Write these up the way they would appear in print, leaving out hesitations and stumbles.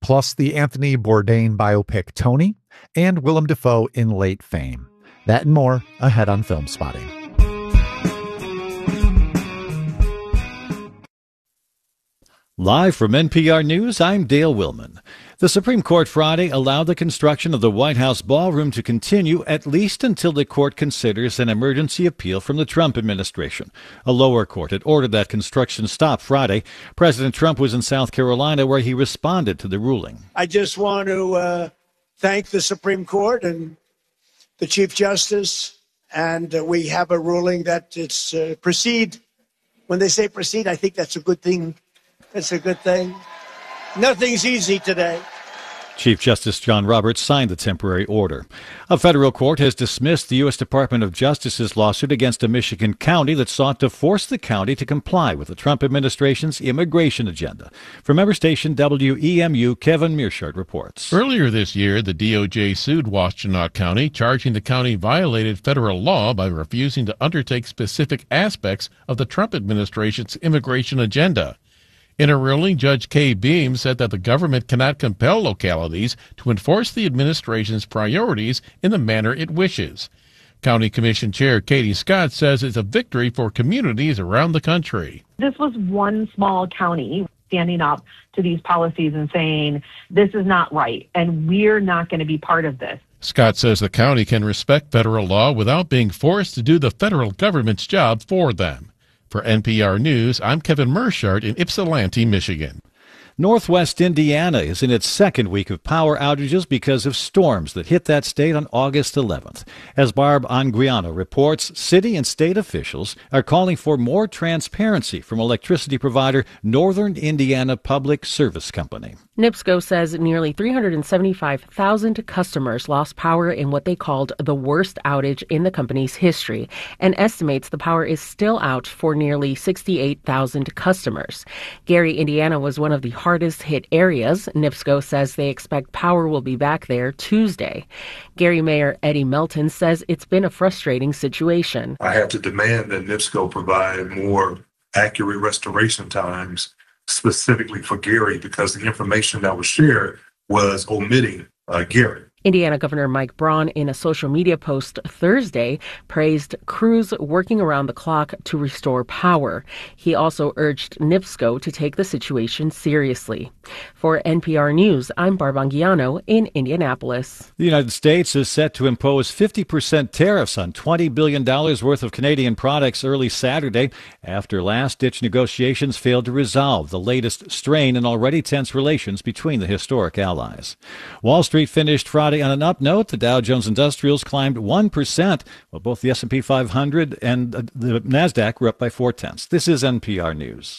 plus the Anthony Bourdain biopic Tony, and Willem Dafoe in late fame. That and more ahead on Film Spotting. Live from NPR News, I'm Dale Willman. The Supreme Court Friday allowed the construction of the White House ballroom to continue at least until the court considers an emergency appeal from the Trump administration. A lower court had ordered that construction stop Friday. President Trump was in South Carolina where he responded to the ruling. I just want to thank the Supreme Court and the Chief Justice, and we have a ruling that it's proceed. When they say proceed, I think that's a good thing. It's a good thing. Nothing's easy today. Chief Justice John Roberts signed the temporary order. A federal court has dismissed the U.S. Department of Justice's lawsuit against a Michigan county that sought to force the county to comply with the Trump administration's immigration agenda. From member station WEMU, Kevin Mearshart reports. Earlier this year, the DOJ sued Washtenaw County, charging the county violated federal law by refusing to undertake specific aspects of the Trump administration's immigration agenda. In a ruling, Judge Kay Beam said that the government cannot compel localities to enforce the administration's priorities in the manner it wishes. County Commission Chair Katie Scott says it's a victory for communities around the country. This was one small county standing up to these policies and saying, this is not right, and we're not going to be part of this. Scott says the county can respect federal law without being forced to do the federal government's job for them. For NPR News, I'm Kevin Mearshart in Ypsilanti, Michigan. Northwest Indiana is in its second week of power outages because of storms that hit that state on August 11th. As Barb Anguiano reports, city and state officials are calling for more transparency from electricity provider Northern Indiana Public Service Company. NIPSCO says nearly 375,000 customers lost power in what they called the worst outage in the company's history, and estimates the power is still out for nearly 68,000 customers. Gary, Indiana was one of the hardest hit areas. NIPSCO says they expect power will be back there Tuesday. Gary Mayor Eddie Melton says it's been a frustrating situation. I had to demand that NIPSCO provide more accurate restoration times specifically for Gary because the information that was shared was omitting Gary. Indiana Governor Mike Braun, in a social media post Thursday, praised crews working around the clock to restore power. He also urged NIPSCO to take the situation seriously. For NPR News, I'm Barb Anguiano in Indianapolis. The United States is set to impose 50% tariffs on $20 billion worth of Canadian products early Saturday after last-ditch negotiations failed to resolve the latest strain in already tense relations between the historic allies. Wall Street finished Friday on an up note. The Dow Jones Industrials climbed 1%, while both the S&P 500 and the NASDAQ were up by 0.4. This is NPR News.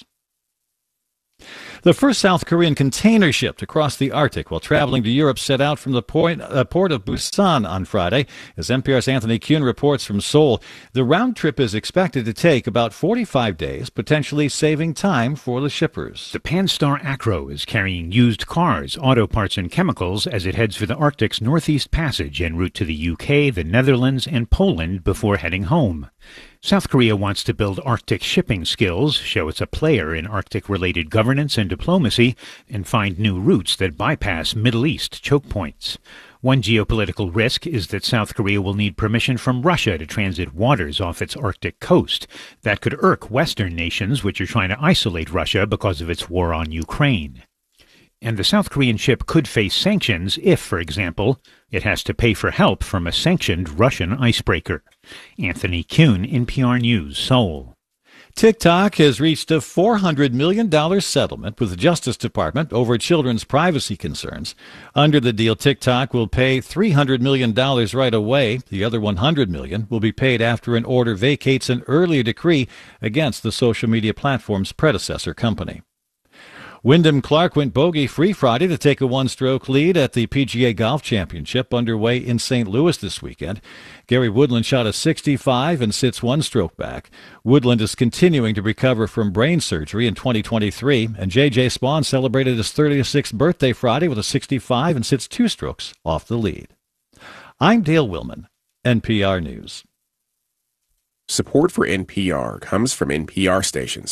The first South Korean container ship to cross the Arctic while traveling to Europe set out from the port of Busan on Friday. As NPR's Anthony Kuhn reports from Seoul, the round trip is expected to take about 45 days, potentially saving time for the shippers. The Panstar Acro is carrying used cars, auto parts, and chemicals as it heads for the Arctic's Northeast Passage en route to the UK, the Netherlands, and Poland before heading home. South Korea wants to build Arctic shipping skills, show it's a player in Arctic-related governance and diplomacy, and find new routes that bypass Middle East choke points. One geopolitical risk is that South Korea will need permission from Russia to transit waters off its Arctic coast. That could irk Western nations, which are trying to isolate Russia because of its war on Ukraine. And the South Korean ship could face sanctions if, for example, it has to pay for help from a sanctioned Russian icebreaker. Anthony Kuhn, NPR News, Seoul. TikTok has reached a $400 million settlement with the Justice Department over children's privacy concerns. Under the deal, TikTok will pay $300 million right away. The other $100 million will be paid after an order vacates an earlier decree against the social media platform's predecessor company. Wyndham Clark went bogey-free Friday to take a one-stroke lead at the PGA Golf Championship underway in St. Louis this weekend. Gary Woodland shot a 65 and sits one stroke back. Woodland is continuing to recover from brain surgery in 2023, and J.J. Spaun celebrated his 36th birthday Friday with a 65 and sits two strokes off the lead. I'm Dale Willman, NPR News. Support for NPR comes from NPR stations.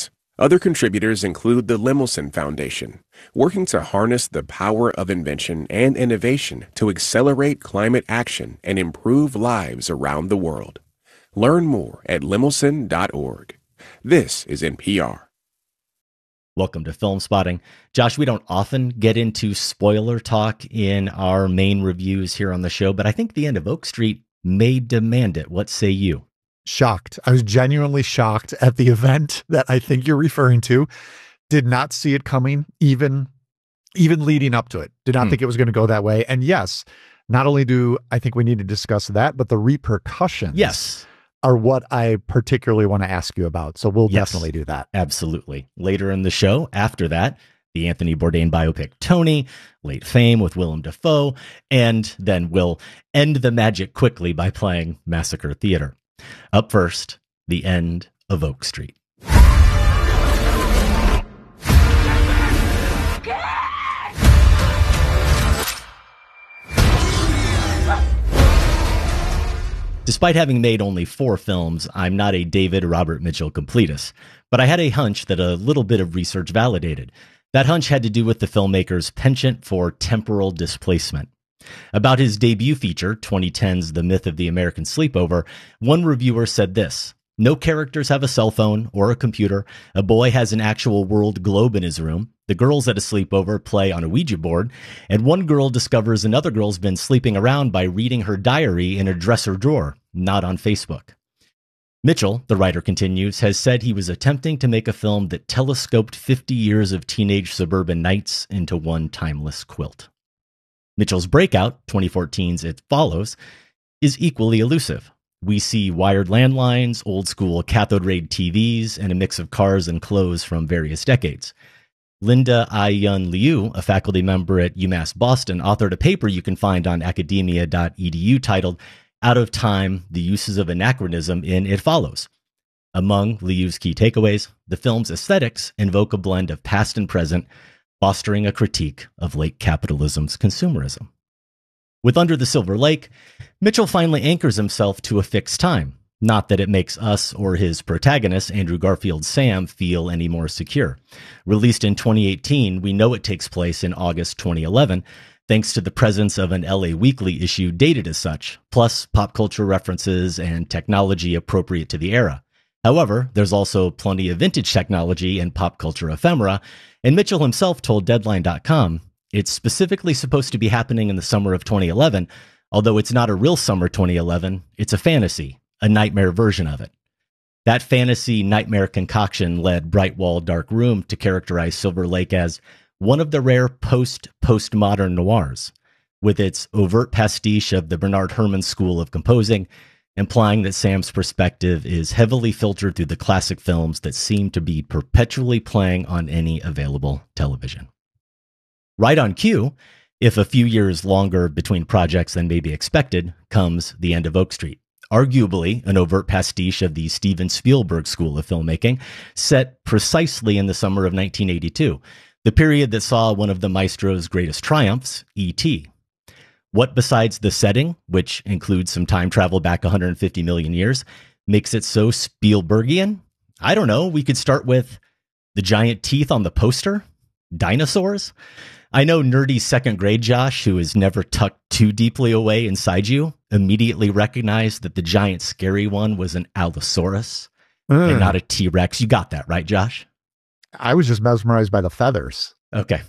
Other contributors include the Lemelson Foundation, working to harness the power of invention and innovation to accelerate climate action and improve lives around the world. Learn more at lemelson.org. This is NPR. Welcome to Film Spotting. Josh, we don't often get into spoiler talk in our main reviews here on the show, but I think The End of Oak Street may demand it. What say you? Shocked. I was genuinely shocked at the event that I think you're referring to. Did not see it coming, even leading up to it. Did not think it was going to go that way. And yes, not only do I think we need to discuss that, but the repercussions are what I particularly want to ask you about. So we'll definitely do that. Absolutely. Later in the show, after that, the Anthony Bourdain biopic Tony, Late Fame with Willem Dafoe, and then we'll end the magic quickly by playing Massacre Theater. Up first, The End of Oak Street. Despite having made only 4 films, I'm not a David Robert Mitchell completist, but I had a hunch that a little bit of research validated. That hunch had to do with the filmmaker's penchant for temporal displacement. About his debut feature, 2010's The Myth of the American Sleepover, one reviewer said this: "No characters have a cell phone or a computer. A boy has an actual world globe in his room. The girls at a sleepover play on a Ouija board, and one girl discovers another girl's been sleeping around by reading her diary in a dresser drawer, not on Facebook." Mitchell, the writer continues, has said he was attempting to make a film that telescoped 50 years of teenage suburban nights into one timeless quilt. Mitchell's breakout, 2014's It Follows, is equally elusive. We see wired landlines, old-school cathode-ray TVs, and a mix of cars and clothes from various decades. Linda I-Yun Liu, a faculty member at UMass Boston, authored a paper you can find on academia.edu titled "Out of Time, the Uses of Anachronism in It Follows." Among Liu's key takeaways, the film's aesthetics invoke a blend of past and present, fostering a critique of late capitalism's consumerism. With Under the Silver Lake, Mitchell finally anchors himself to a fixed time. Not that it makes us or his protagonist, Andrew Garfield's Sam, feel any more secure. Released in 2018, we know it takes place in August 2011, thanks to the presence of an LA Weekly issue dated as such, plus pop culture references and technology appropriate to the era. However, there's also plenty of vintage technology and pop culture ephemera, and Mitchell himself told Deadline.com, "It's specifically supposed to be happening in the summer of 2011, although it's not a real summer 2011, it's a fantasy, a nightmare version of it." That fantasy nightmare concoction led Bright Wall Dark Room to characterize Silver Lake as one of the rare postmodern noirs, with its overt pastiche of the Bernard Herrmann school of composing, implying that Sam's perspective is heavily filtered through the classic films that seem to be perpetually playing on any available television. Right on cue, if a few years longer between projects than may be expected, comes The End of Oak Street, arguably an overt pastiche of the Steven Spielberg school of filmmaking, set precisely in the summer of 1982, the period that saw one of the maestro's greatest triumphs, E.T. What besides the setting, which includes some time travel back 150 million years, makes it so Spielbergian? I don't know. We could start with the giant teeth on the poster, dinosaurs. I know nerdy second grade Josh, who is never tucked too deeply away inside you, immediately recognized that the giant scary one was an Allosaurus and not a T-Rex. You got that, right, Josh? I was just mesmerized by the feathers. Okay.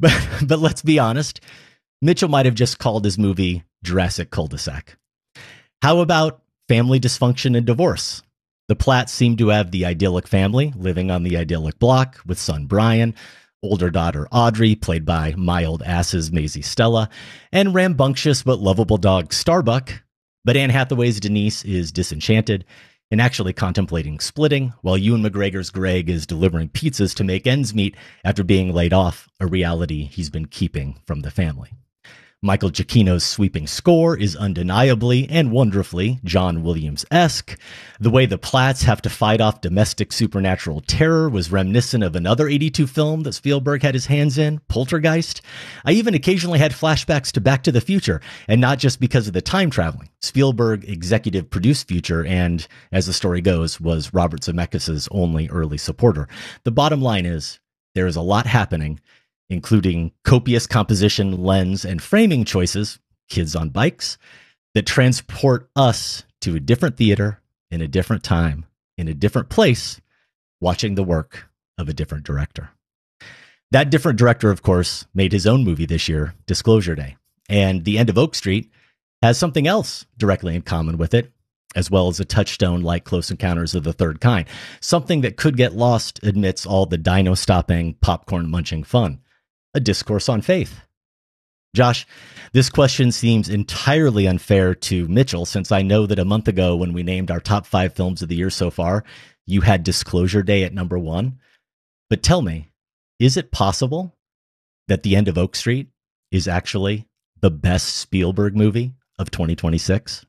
But let's be honest. Mitchell might have just called his movie Jurassic Cul-de-sac. How about family dysfunction and divorce? The Platts seem to have the idyllic family living on the idyllic block with son Brian, older daughter Audrey, played by my old ass's Maisie Stella, and rambunctious but lovable dog Starbuck. But Anne Hathaway's Denise is disenchanted and actually contemplating splitting, while Ewan McGregor's Greg is delivering pizzas to make ends meet after being laid off, a reality he's been keeping from the family. Michael Giacchino's sweeping score is undeniably and wonderfully John Williams-esque. The way the Platts have to fight off domestic supernatural terror was reminiscent of another 82 film that Spielberg had his hands in, Poltergeist. I even occasionally had flashbacks to Back to the Future, and not just because of the time traveling. Spielberg executive produced Future and, as the story goes, was Robert Zemeckis' only early supporter. The bottom line is, there is a lot happening, including copious composition, lens, and framing choices, kids on bikes, that transport us to a different theater, in a different time, in a different place, watching the work of a different director. That different director, of course, made his own movie this year, Disclosure Day. And The End of Oak Street has something else directly in common with it, as well as a touchstone like Close Encounters of the Third Kind, something that could get lost amidst all the dino-stopping, popcorn-munching fun. A discourse on faith. Josh, this question seems entirely unfair to Mitchell, since I know that a month ago when we named our top 5 films of the year so far, you had Disclosure Day at number 1. But tell me, is it possible that The End of Oak Street is actually the best Spielberg movie of 2026?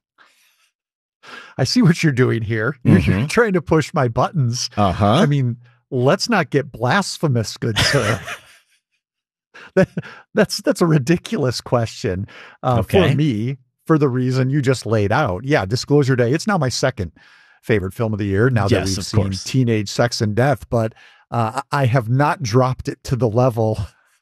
I see what you're doing here. You're trying to push my buttons. I mean, let's not get blasphemous, good sir. That's a ridiculous question for me, for the reason you just laid out. Yeah, Disclosure Day. It's now my second favorite film of the year. Now that we've seen Teenage Sex and Death, but I have not dropped it to the level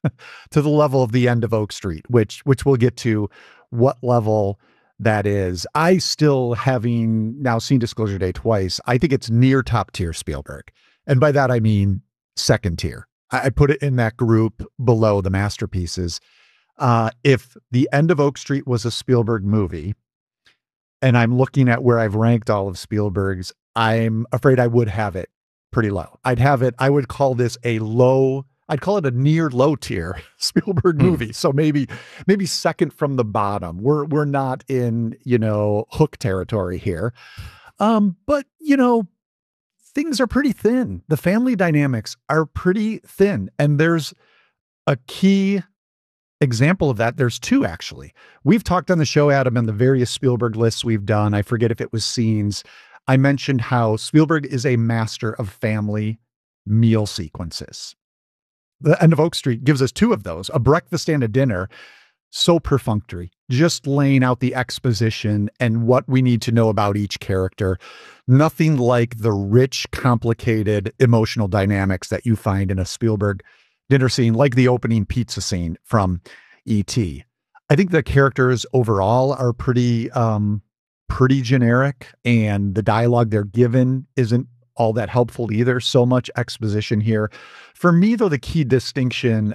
of The End of Oak Street, which we'll get to what level that is. I still, having now seen Disclosure Day twice, I think it's near top tier Spielberg, and by that I mean second tier. I put it in that group below the masterpieces. If The End of Oak Street was a Spielberg movie, and I'm looking at where I've ranked all of Spielberg's, I'm afraid I would have it pretty low. I would call this I'd call it a near low tier Spielberg movie. So maybe second from the bottom. We're not in, Hook territory here. But things are pretty thin. The family dynamics are pretty thin. And there's a key example of that. There's two, actually. We've talked on the show, Adam, and the various Spielberg lists we've done. I forget if it was scenes. I mentioned how Spielberg is a master of family meal sequences. The End of Oak Street gives us two of those, a breakfast and a dinner. So perfunctory, just laying out the exposition and what we need to know about each character. Nothing like the rich, complicated emotional dynamics that you find in a Spielberg dinner scene, like the opening pizza scene from E.T. I think the characters overall are pretty generic, and the dialogue they're given isn't all that helpful either. So much exposition here. For me, though, the key distinction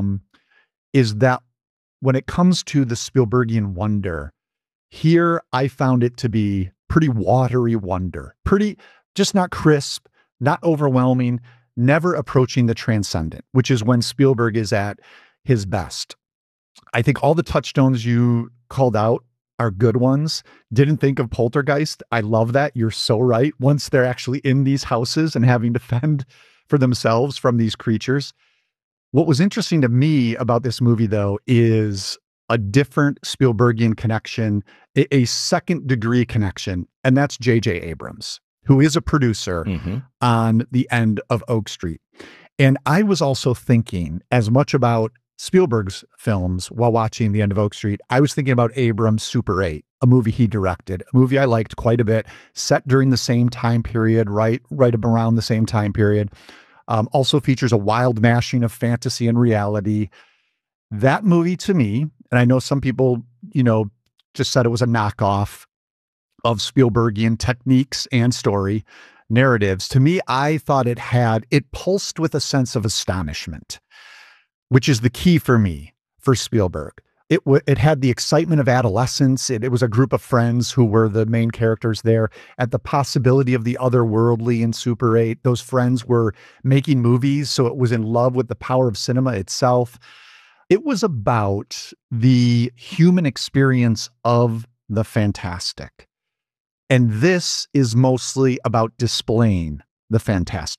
is that when it comes to the Spielbergian wonder, here I found it to be pretty watery wonder, pretty just not crisp, not overwhelming, never approaching the transcendent, which is when Spielberg is at his best. I think all the touchstones you called out are good ones. Didn't think of Poltergeist. I love that. You're so right. Once they're actually in these houses and having to fend for themselves from these creatures. What was interesting to me about this movie, though, is a different Spielbergian connection, a second degree connection, and that's J.J. Abrams, who is a producer on The End of Oak Street. And I was also thinking as much about Spielberg's films while watching The End of Oak Street. I was thinking about Abrams' Super 8, a movie he directed, a movie I liked quite a bit, set during the same time period, right around the same time period. Also features a wild mashing of fantasy and reality. That movie, to me, and I know some people, just said it was a knockoff of Spielbergian techniques and story narratives. To me, I thought it pulsed with a sense of astonishment, which is the key for me for Spielberg. It had the excitement of adolescence. It was a group of friends who were the main characters there at the possibility of the otherworldly in Super 8. Those friends were making movies, so it was in love with the power of cinema itself. It was about the human experience of the fantastic. And this is mostly about displaying the fantastic.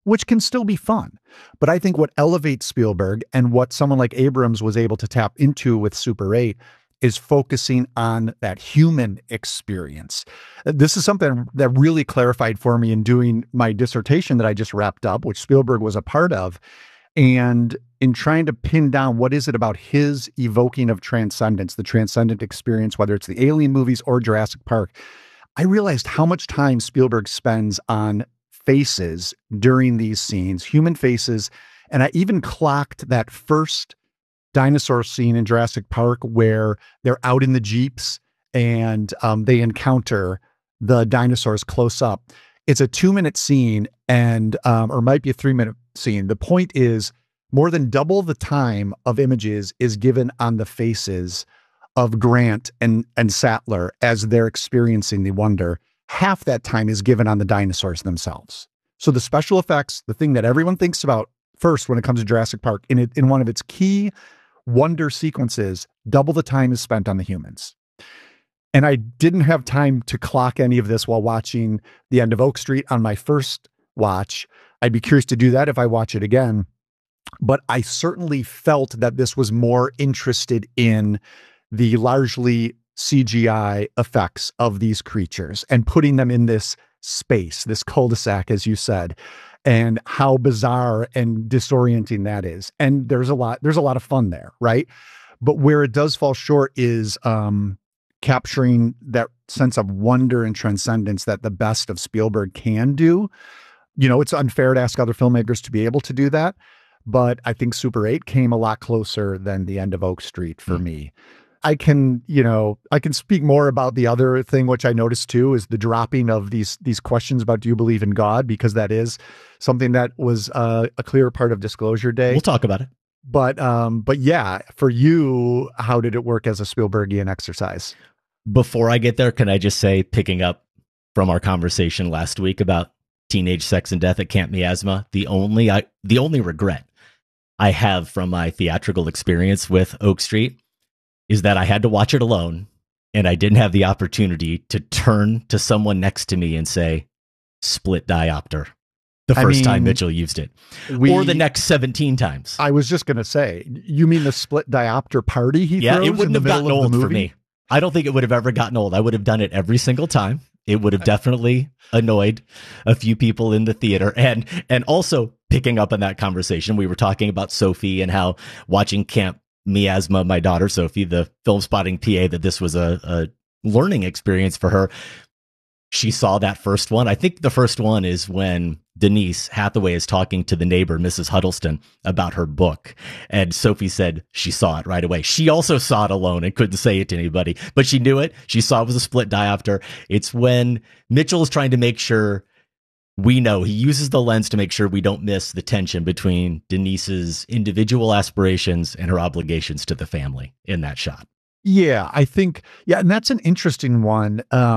which can still be fun. But I think what elevates Spielberg and what someone like Abrams was able to tap into with Super 8 is focusing on that human experience. This is something that really clarified for me in doing my dissertation that I just wrapped up, which Spielberg was a part of. And in trying to pin down what is it about his evoking of transcendence, the transcendent experience, whether it's the Alien movies or Jurassic Park, I realized how much time Spielberg spends on faces during these scenes, human faces. And I even clocked that first dinosaur scene in Jurassic Park where they're out in the Jeeps and they encounter the dinosaurs close up. It's a 2-minute scene and, or might be a 3-minute scene. The point is more than double the time of images is given on the faces of Grant and Sattler as they're experiencing the wonder. Half that time is given on the dinosaurs themselves. So the special effects, the thing that everyone thinks about first when it comes to Jurassic Park, in one of its key wonder sequences, double the time is spent on the humans. And I didn't have time to clock any of this while watching The End of Oak Street on my first watch. I'd be curious to do that if I watch it again. But I certainly felt that this was more interested in the largely CGI effects of these creatures and putting them in this space, this cul-de-sac, as you said, and how bizarre and disorienting that is. And there's a lot of fun there, right? But where it does fall short is capturing that sense of wonder and transcendence that the best of Spielberg can do. You know, it's unfair to ask other filmmakers to be able to do that, but I think Super 8 came a lot closer than The End of Oak Street for me. I can speak more about the other thing, which I noticed too, is the dropping of these questions about, do you believe in God? Because that is something that was a clear part of Disclosure Day. We'll talk about it. But yeah, for you, how did it work as a Spielbergian exercise? Before I get there, can I just say, picking up from our conversation last week about teenage sex and death at Camp Miasma, the only regret I have from my theatrical experience with Oak Street is that I had to watch it alone and I didn't have the opportunity to turn to someone next to me and say, split diopter, the first time Mitchell used it, or the next 17 times. I was just going to say, you mean the split diopter party he throws? It wouldn't have gotten old for me. I don't think it would have ever gotten old. I would have done it every single time. It would have definitely annoyed a few people in the theater. And also picking up on that conversation, we were talking about Sophie and how watching Camp Miasma, my daughter Sophie, the film spotting PA, that this was a learning experience for her. She saw that first one. I think the first one is when Denise Hathaway is talking to the neighbor, Mrs. Huddleston, about her book. And Sophie said she saw it right away. She also saw it alone and couldn't say it to anybody, but she knew it. She saw it was a split diopter. It's when Mitchell is trying to make sure we know. He uses the lens to make sure we don't miss the tension between Denise's individual aspirations and her obligations to the family in that shot. Yeah, I think, and that's an interesting one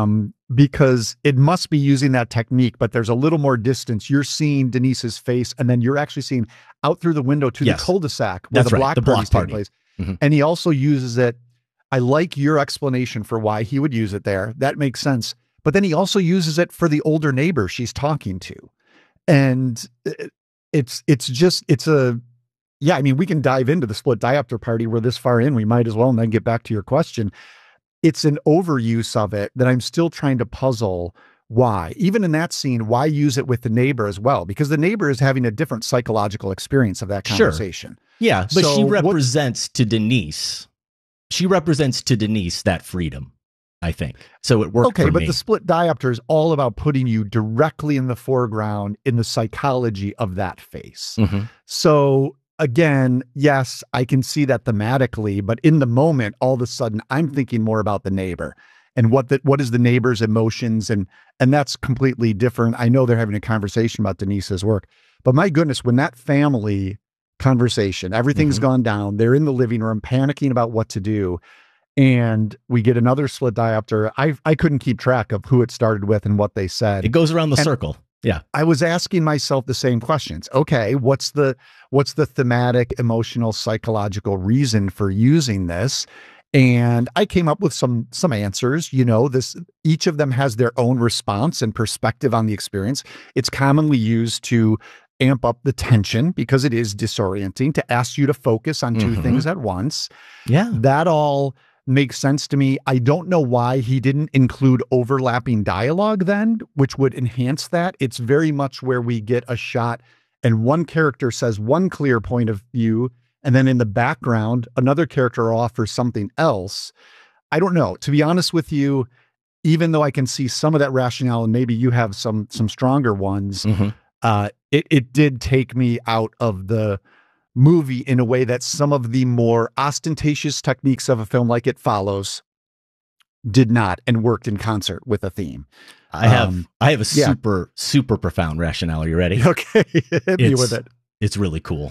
because it must be using that technique, but there's a little more distance. You're seeing Denise's face, and then you're actually seeing out through the window to the cul-de-sac where the block party's taking place. Mm-hmm. And he also uses it. I like your explanation for why he would use it there. That makes sense. But then he also uses it for the older neighbor she's talking to. And I mean, we can dive into the split diopter party. We're this far in, we might as well, and then get back to your question. It's an overuse of it that I'm still trying to puzzle why. Even in that scene, why use it with the neighbor as well? Because the neighbor is having a different psychological experience of that conversation. Sure. Yeah, but she represents to Denise. She represents to Denise that freedom, I think. So it worked for me. But the split diopter is all about putting you directly in the foreground in the psychology of that face. Mm-hmm. So again, yes, I can see that thematically, but in the moment, all of a sudden, I'm thinking more about the neighbor and what is the neighbor's emotions, and that's completely different. I know they're having a conversation about Denise's work, but my goodness, when that family conversation, everything's gone down, they're in the living room panicking about what to do, and we get another split diopter. I couldn't keep track of who it started with and what they said. It goes around the circle. Yeah. I was asking myself the same questions. Okay, what's the thematic, emotional, psychological reason for using this? And I came up with some answers. You know, each of them has their own response and perspective on the experience. It's commonly used to amp up the tension because it is disorienting, to ask you to focus on two things at once. Yeah. That all makes sense to me. I don't know why he didn't include overlapping dialogue then, which would enhance that. It's very much where we get a shot and one character says one clear point of view, and then in the background, another character offers something else. I don't know. To be honest with you, even though I can see some of that rationale, and maybe you have some stronger ones, it did take me out of the movie in a way that some of the more ostentatious techniques of a film like It Follows did not, and worked in concert with a theme. I have a super profound rationale. Are you ready? Okay, hit me with it. It's really cool.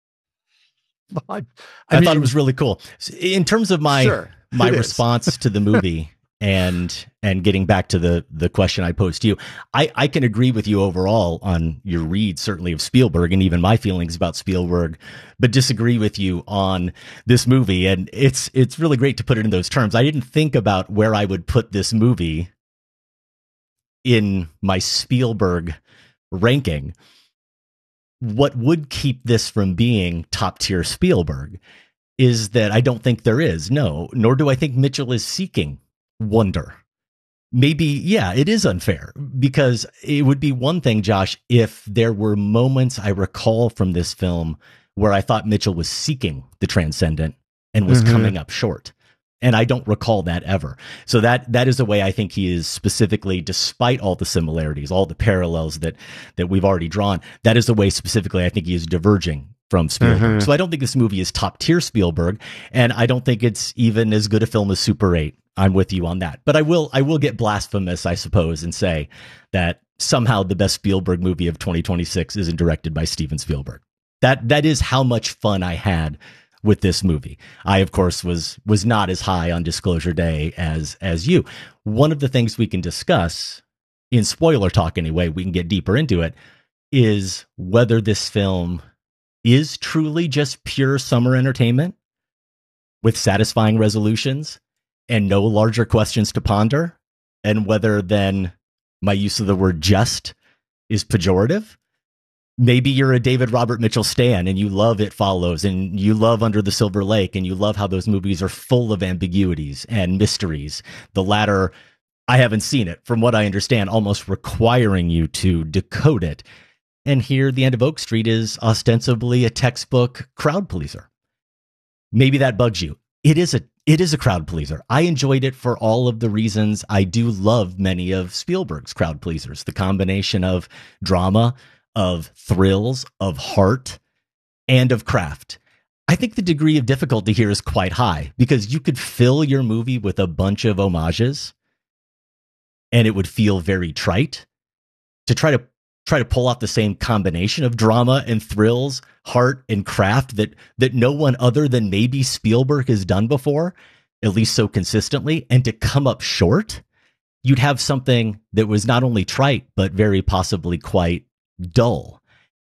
I thought it was really cool. In terms of my response to the movie and getting back to the question I posed to you, I can agree with you overall on your read, certainly of Spielberg, and even my feelings about Spielberg, but disagree with you on this movie. And it's really great to put it in those terms. I didn't think about where I would put this movie in my Spielberg ranking. What would keep this from being top tier Spielberg is that I don't think there is. No, nor do I think Mitchell is seeking wonder. Maybe, yeah, it is unfair, because it would be one thing, Josh, if there were moments I recall from this film where I thought Mitchell was seeking the transcendent and was coming up short. And I don't recall that ever. So that is a way I think he is specifically, despite all the similarities, all the parallels that we've already drawn, that is the way specifically I think he is diverging from Spielberg. So I don't think this movie is top tier Spielberg, and I don't think it's even as good a film as Super 8. I'm with you on that. But I will get blasphemous, I suppose, and say that somehow the best Spielberg movie of 2026 isn't directed by Steven Spielberg. That is how much fun I had with this movie. I, of course, was not as high on Disclosure Day as you. One of the things we can discuss in spoiler talk anyway, we can get deeper into it, is whether this film is truly just pure summer entertainment with satisfying resolutions and no larger questions to ponder, and whether then my use of the word just is pejorative. Maybe you're a David Robert Mitchell stan and you love It Follows and you love Under the Silver Lake and you love how those movies are full of ambiguities and mysteries. The latter, I haven't seen it, from what I understand, almost requiring you to decode it. And here, The End of Oak Street is ostensibly a textbook crowd pleaser. Maybe that bugs you. It is a crowd pleaser. I enjoyed it for all of the reasons I do love many of Spielberg's crowd pleasers. The combination of drama, of thrills, of heart, and of craft. I think the degree of difficulty here is quite high, because you could fill your movie with a bunch of homages and it would feel very trite. To try to pull off the same combination of drama and thrills, heart and craft that no one other than maybe Spielberg has done before, at least so consistently, and to come up short, you'd have something that was not only trite, but very possibly quite dull.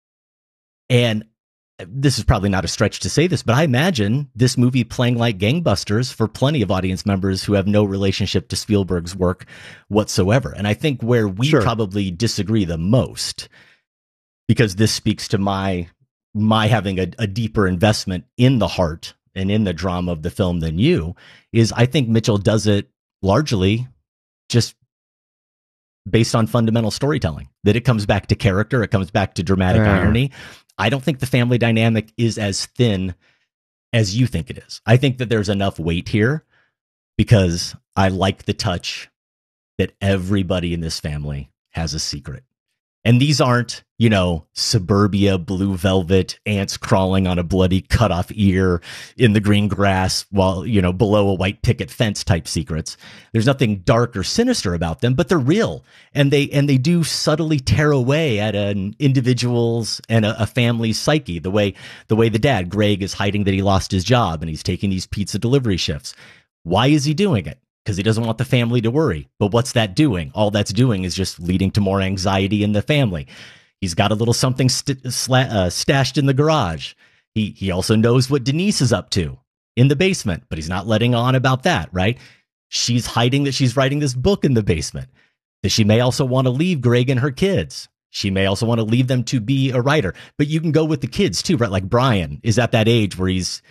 And this is probably not a stretch to say this, but I imagine this movie playing like gangbusters for plenty of audience members who have no relationship to Spielberg's work whatsoever. And I think where we probably disagree the most, because this speaks to my having a deeper investment in the heart and in the drama of the film than you, is I think Mitchell does it largely just based on fundamental storytelling, that it comes back to character, it comes back to dramatic irony. I don't think the family dynamic is as thin as you think it is. I think that there's enough weight here because I like the touch that everybody in this family has a secret. And these aren't, suburbia, blue velvet, ants crawling on a bloody cut off ear in the green grass while, below a white picket fence type secrets. There's nothing dark or sinister about them, but they're real. And they do subtly tear away at an individual's and a family's psyche. The way the dad, Greg, is hiding that he lost his job and he's taking these pizza delivery shifts. Why is he doing it? Because he doesn't want the family to worry. But what's that doing? All that's doing is just leading to more anxiety in the family. He's got a little something stashed in the garage. He also knows what Denise is up to in the basement, but he's not letting on about that, right? She's hiding that she's writing this book in the basement, that she may also want to leave Greg and her kids. She may also want to leave them to be a writer, but you can go with the kids too, right? Like Brian is at that age where he's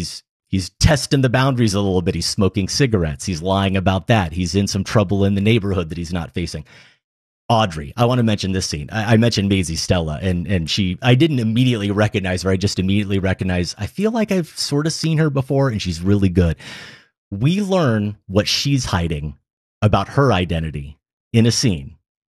testing the boundaries a little bit. He's smoking cigarettes. He's lying about that. He's in some trouble in the neighborhood that he's not facing. Audrey, I want to mention this scene. I mentioned Maisie Stella, and I didn't immediately recognize her. I just immediately recognized, I feel like I've sort of seen her before, and she's really good. We learn what she's hiding about her identity in a scene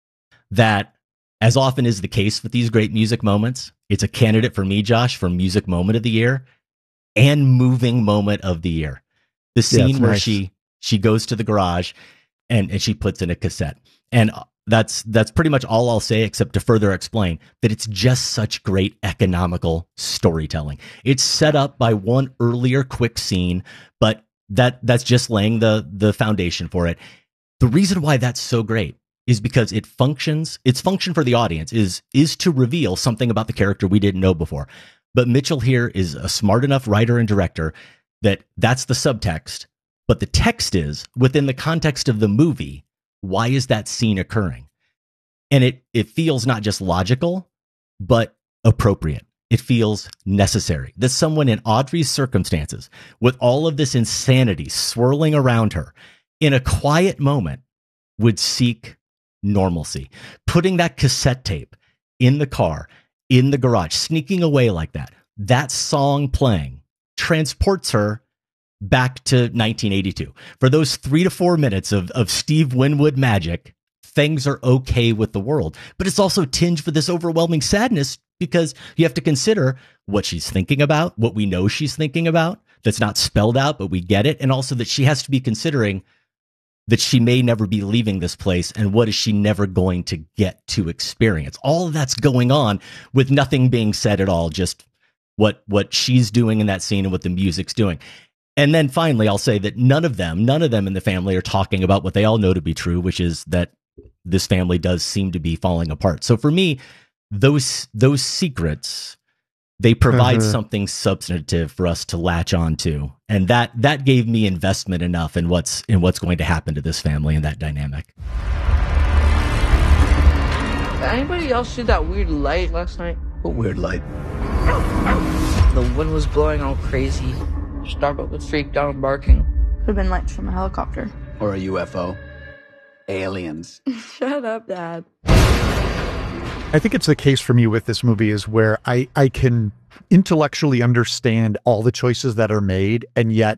that, as often is the case with these great music moments, it's a candidate for me, Josh, for music moment of the year and moving moment of the year. The scene where she goes to the garage and she puts in a cassette. And that's pretty much all I'll say, except to further explain that it's just such great economical storytelling. It's set up by one earlier quick scene, but that's just laying the foundation for it. The reason why that's so great is because its function for the audience is to reveal something about the character we didn't know before. But Mitchell here is a smart enough writer and director that's the subtext. But the text is, within the context of the movie, why is that scene occurring? And it feels not just logical, but appropriate. It feels necessary that someone in Audrey's circumstances, with all of this insanity swirling around her, in a quiet moment, would seek normalcy. Putting that cassette tape in the car, in the garage, sneaking away like that song playing transports her back to 1982. For those 3 to 4 minutes of Steve Winwood magic, things are okay with the world. But it's also tinged with this overwhelming sadness because you have to consider what she's thinking about, what we know she's thinking about, that's not spelled out, but we get it. And also that she has to be considering that she may never be leaving this place, and what is she never going to get to experience? All of that's going on with nothing being said at all, just what she's doing in that scene and what the music's doing. And then finally, I'll say that none of them in the family are talking about what they all know to be true, which is that this family does seem to be falling apart. So for me, those secrets, they provide something substantive for us to latch on to. And that gave me investment enough in what's going to happen to this family and that dynamic. Anybody else see that weird light last night? What weird light? The wind was blowing all crazy. Starbuck was freaked out and barking. Could have been lights from a helicopter. Or a UFO. Aliens. Shut up, Dad. I think it's the case for me with this movie is where I can intellectually understand all the choices that are made, and yet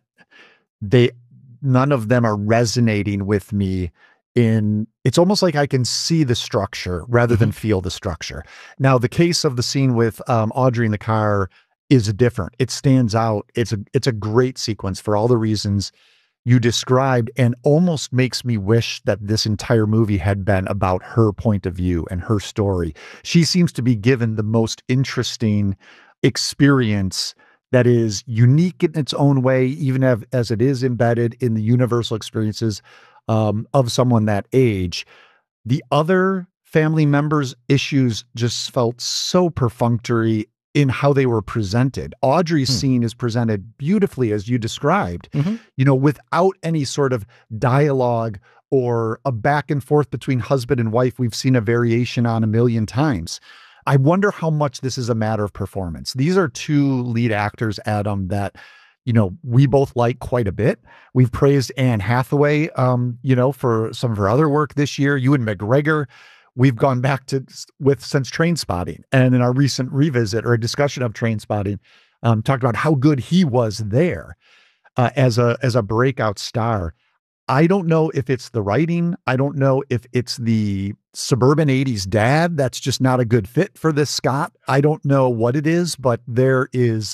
none of them are resonating with me. It's almost like I can see the structure rather than feel the structure. Now, the case of the scene with Audrey in the car is different. It stands out. It's a great sequence for all the reasons you described, and almost makes me wish that this entire movie had been about her point of view and her story. She seems to be given the most interesting experience that is unique in its own way, even as it is embedded in the universal experiences of someone that age. The other family members' issues just felt so perfunctory in how they were presented. Audrey's scene is presented beautifully, as you described, without any sort of dialogue or a back and forth between husband and wife we've seen a variation on a million times. I wonder how much this is a matter of performance. These are two lead actors, Adam, that, we both like quite a bit. We've praised Anne Hathaway, for some of her other work this year. Ewan McGregor, we've gone back since Trainspotting, and in our recent revisit or a discussion of Trainspotting, talked about how good he was there as a breakout star. I don't know if it's the writing. I don't know if it's the suburban 80s dad that's just not a good fit for this Scott. I don't know what it is, but there is,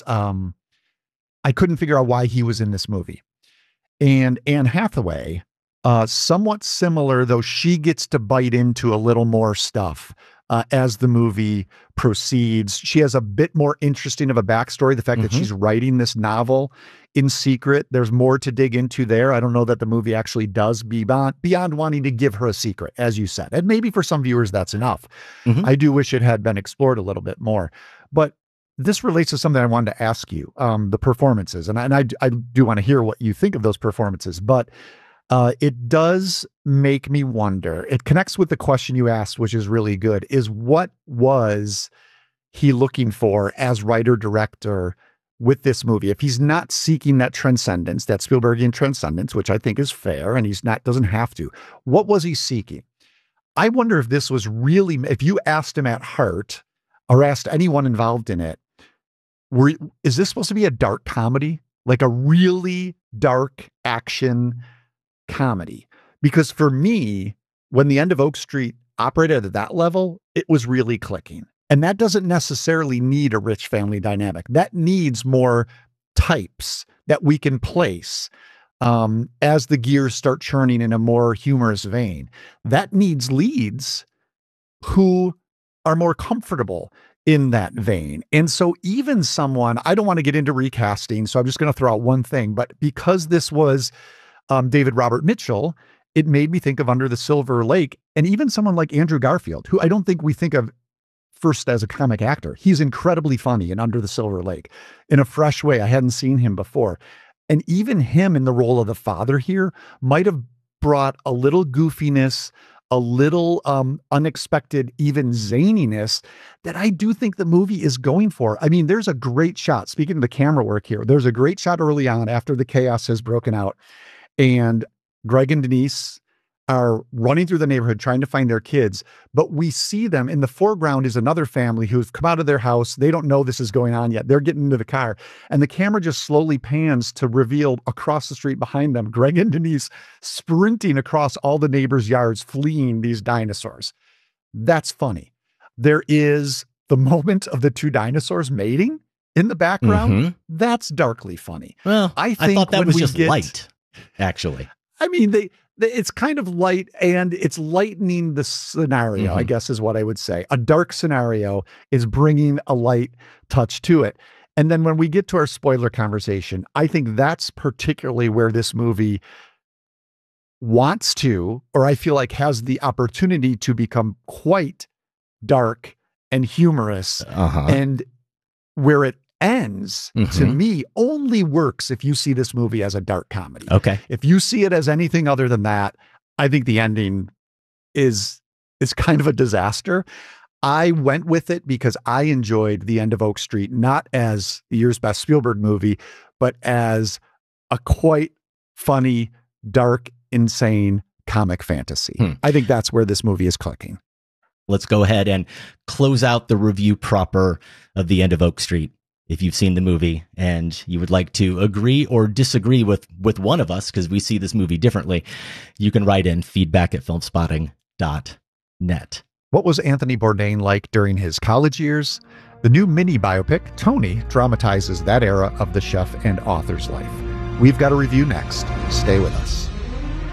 I couldn't figure out why he was in this movie. And Anne Hathaway, somewhat similar, though she gets to bite into a little more stuff as the movie proceeds. She has a bit more interesting of a backstory. The fact that she's writing this novel in secret, there's more to dig into there. I don't know that the movie actually does beyond wanting to give her a secret, as you said. And maybe for some viewers, that's enough. I do wish it had been explored a little bit more. But this relates to something I wanted to ask you, the performances. And I do want to hear what you think of those performances. But it does make me wonder. It connects with the question you asked, which is really good, is what was he looking for as writer-director with this movie? If he's not seeking that transcendence, that Spielbergian transcendence, which I think is fair, and doesn't have to, what was he seeking? I wonder if this was really, if you asked him at heart or asked anyone involved in it, is this supposed to be a dark comedy? Like a really dark action comedy? Because for me, when The End of Oak Street operated at that level, it was really clicking. And that doesn't necessarily need a rich family dynamic. That needs more types that we can place as the gears start churning in a more humorous vein. That needs leads who are more comfortable in that vein. And so even someone, I don't want to get into recasting, so I'm just going to throw out one thing, but because this was David Robert Mitchell, it made me think of Under the Silver Lake, and even someone like Andrew Garfield, who I don't think we think of first as a comic actor. He's incredibly funny in Under the Silver Lake in a fresh way. I hadn't seen him before. And even him in the role of the father here might have brought a little goofiness, a little unexpected, even zaniness that I do think the movie is going for. I mean, there's a great shot. Speaking of the camera work here, there's a great shot early on after the chaos has broken out. And Greg and Denise are running through the neighborhood trying to find their kids, but we see them in the foreground is another family who's come out of their house. They don't know this is going on yet. They're getting into the car, and the camera just slowly pans to reveal across the street behind them, Greg and Denise sprinting across all the neighbors' yards, fleeing these dinosaurs. That's funny. There is the moment of the two dinosaurs mating in the background. Mm-hmm. That's darkly funny. Well, I thought that was just light, actually. I mean, it's kind of light, and it's lightening the scenario, I guess is what I would say. A dark scenario is bringing a light touch to it. And then when we get to our spoiler conversation, I think that's particularly where this movie wants to, or I feel like has the opportunity to become quite dark and humorous. And where it ends, to me, only works if you see this movie as a dark comedy. Okay. If you see it as anything other than that, I think the ending is kind of a disaster. I went with it because I enjoyed The End of Oak Street, not as the year's best Spielberg movie, but as a quite funny, dark, insane comic fantasy. I think that's where this movie is clicking. Let's go ahead and close out the review proper of The End of Oak Street. If you've seen the movie and you would like to agree or disagree with one of us, because we see this movie differently, you can write in feedback@filmspotting.net. What was Anthony Bourdain like during his college years? The new mini biopic, Tony, dramatizes that era of the chef and author's life. We've got a review next. Stay with us.